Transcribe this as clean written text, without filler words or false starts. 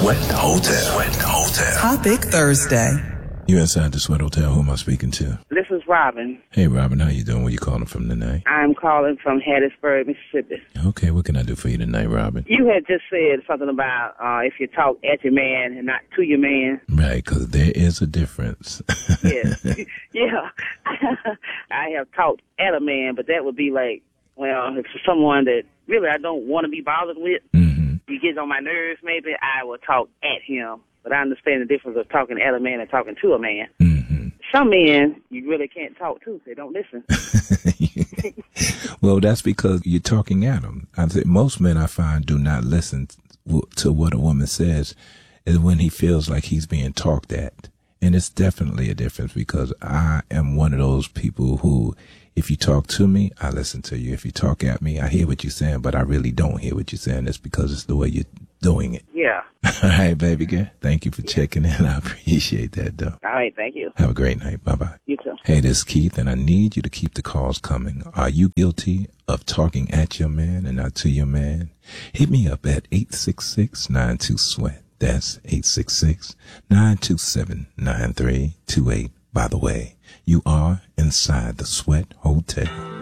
Sweat Hotel. Sweat Hotel. Topic Thursday. You inside the Sweat Hotel. Who am I speaking to? This is Robin. Hey, Robin. How you doing? Where you calling from tonight? I'm calling from Hattiesburg, Mississippi. Okay, what can I do for you tonight, Robin? You had just said something about if you talk at your man and not to your man. Right, because there is a difference. Yes. Yeah. I have talked at a man, but that would be like, well, if it's someone that really I don't want to be bothered with, he gets on my nerves, maybe I will talk at him. But I understand the difference of talking at a man and talking to a man. Some men you really can't talk to. They don't listen. Well, that's because you're talking at them. I think most men I find do not listen to what a woman says is when he feels like he's being talked at. And it's definitely a difference because I am one of those people who, if you talk to me, I listen to you. If you talk at me, I hear what you're saying, but I really don't hear what you're saying. It's because it's the way you're doing it. Yeah. All right, baby girl. Thank you for checking in. I appreciate that, though. All right, thank you. Have a great night. Bye-bye. You too. Hey, this is Keith, and I need you to keep the calls coming. Are you guilty of talking at your man and not to your man? Hit me up at 866-92-SWEAT. That's 866-927-9328. By the way, you are inside the Sweat Hotel.